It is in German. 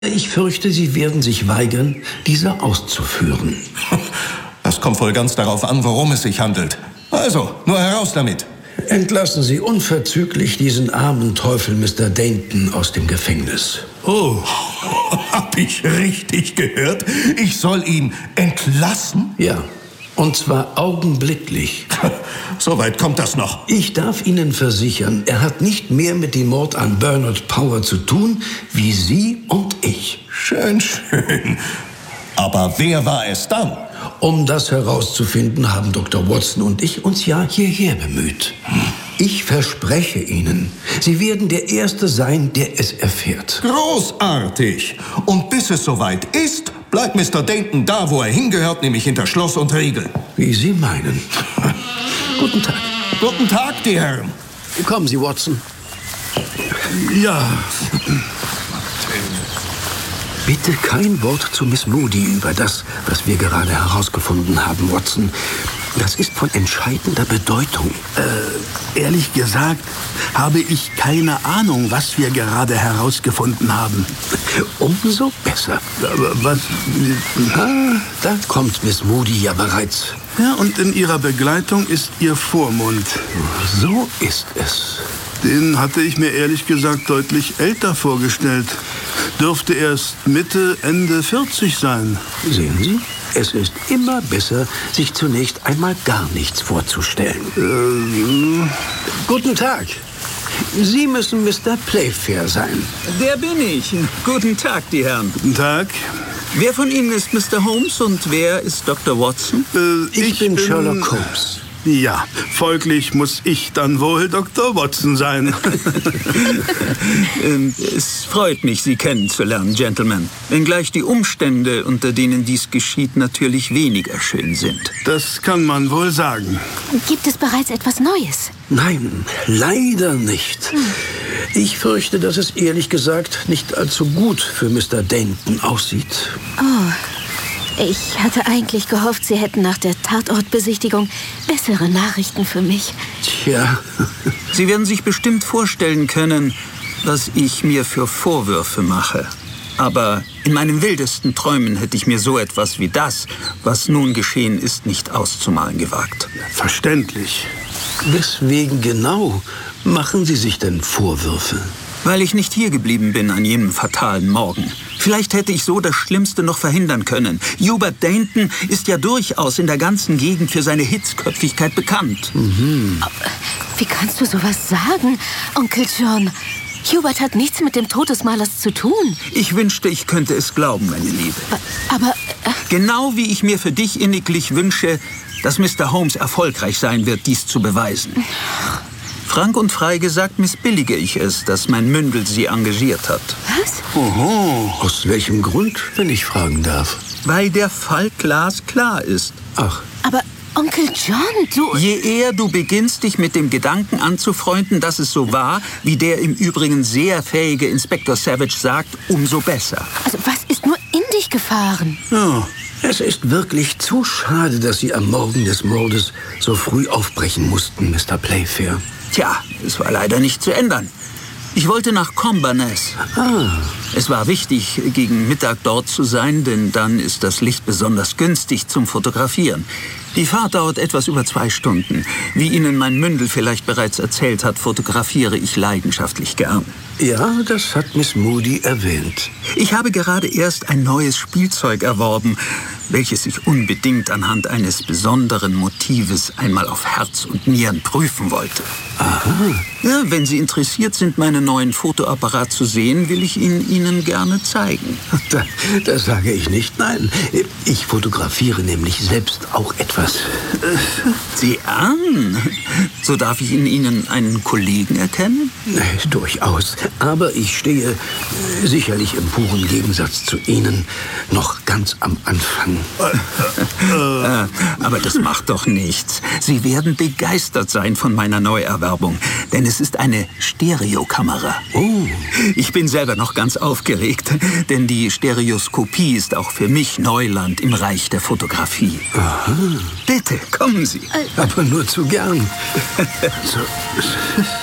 Ich fürchte, Sie werden sich weigern, diese auszuführen. Das kommt wohl ganz darauf an, worum es sich handelt. Also, nur heraus damit. Entlassen Sie unverzüglich diesen armen Teufel Mr. Dainton aus dem Gefängnis. Oh, hab ich richtig gehört? Ich soll ihn entlassen? Ja, und zwar augenblicklich. Soweit kommt das noch. Ich darf Ihnen versichern, er hat nicht mehr mit dem Mord an Bernard Power zu tun, wie Sie und ich. Schön, schön. Aber wer war es dann? Um das herauszufinden, haben Dr. Watson und ich uns ja hierher bemüht. Ich verspreche Ihnen, Sie werden der Erste sein, der es erfährt. Großartig. Und bis es soweit ist, bleibt Mr. Dainton da, wo er hingehört, nämlich hinter Schloss und Riegel. Wie Sie meinen. Guten Tag. Guten Tag, die Herren. Kommen Sie, Watson. Ja. Bitte kein Wort zu Miss Moody über das, was wir gerade herausgefunden haben, Watson. Das ist von entscheidender Bedeutung. Ehrlich gesagt habe ich keine Ahnung, was wir gerade herausgefunden haben. Umso besser. Aber was? Da kommt Miss Moody ja bereits. Ja, und in ihrer Begleitung ist ihr Vormund. So ist es. Den hatte ich mir ehrlich gesagt deutlich älter vorgestellt. Dürfte erst Mitte, Ende 40 sein. Sehen Sie, es ist immer besser, sich zunächst einmal gar nichts vorzustellen. Guten Tag. Sie müssen Mr. Playfair sein. Der bin ich. Guten Tag, die Herren. Guten Tag. Wer von Ihnen ist Mr. Holmes und wer ist Dr. Watson? Ich bin Sherlock Holmes. Ja, folglich muss ich dann wohl Dr. Watson sein. Es freut mich, Sie kennenzulernen, Gentlemen. Wenngleich die Umstände, unter denen dies geschieht, natürlich weniger schön sind. Das kann man wohl sagen. Gibt es bereits etwas Neues? Nein, leider nicht. Ich fürchte, dass es ehrlich gesagt nicht allzu gut für Mr. Dainton aussieht. Oh. Ich hatte eigentlich gehofft, Sie hätten nach der Tatortbesichtigung bessere Nachrichten für mich. Tja. Sie werden sich bestimmt vorstellen können, was ich mir für Vorwürfe mache. Aber in meinen wildesten Träumen hätte ich mir so etwas wie das, was nun geschehen ist, nicht auszumalen gewagt. Verständlich. Weswegen genau machen Sie sich denn Vorwürfe? Weil ich nicht hier geblieben bin an jenem fatalen Morgen. Vielleicht hätte ich so das Schlimmste noch verhindern können. Hubert Dainton ist ja durchaus in der ganzen Gegend für seine Hitzköpfigkeit bekannt. Wie kannst du sowas sagen, Onkel John? Hubert hat nichts mit dem Tod des Malers zu tun. Ich wünschte, ich könnte es glauben, meine Liebe. Aber... Genau wie ich mir für dich inniglich wünsche, dass Mr. Holmes erfolgreich sein wird, dies zu beweisen. Frank und frei gesagt missbillige ich es, dass mein Mündel sie engagiert hat. Was? Oho, aus welchem Grund, wenn ich fragen darf? Weil der Fall glasklar ist. Ach. Aber Onkel John, du... Je eher du beginnst, dich mit dem Gedanken anzufreunden, dass es so war, wie der im Übrigen sehr fähige Inspektor Savage sagt, umso besser. Also was ist nur in dich gefahren? Ja, es ist wirklich zu schade, dass Sie am Morgen des Mordes so früh aufbrechen mussten, Mr. Playfair. Tja, es war leider nicht zu ändern. Ich wollte nach Comberness. Es war wichtig, gegen Mittag dort zu sein, denn dann ist das Licht besonders günstig zum Fotografieren. Die Fahrt dauert etwas über 2 Stunden. Wie Ihnen mein Mündel vielleicht bereits erzählt hat, fotografiere ich leidenschaftlich gern. Ja, das hat Miss Moody erwähnt. Ich habe gerade erst ein neues Spielzeug erworben, welches ich unbedingt anhand eines besonderen Motives einmal auf Herz und Nieren prüfen wollte. Aha. Ja, wenn Sie interessiert sind, meinen neuen Fotoapparat zu sehen, will ich ihn Ihnen gerne zeigen. Da sage ich nicht nein. Ich fotografiere nämlich selbst auch etwas. Sieh an. So darf ich in Ihnen einen Kollegen erkennen? Durchaus. Aber ich stehe sicherlich im puren Gegensatz zu Ihnen noch ganz am Anfang. Aber das macht doch nichts. Sie werden begeistert sein von meiner Neuerwerbung, denn es ist eine Stereokamera. Oh. Ich bin selber noch ganz aufgeregt, denn die Stereoskopie ist auch für mich Neuland im Reich der Fotografie. Aha. Bitte, kommen Sie. Aber nur zu gern. So.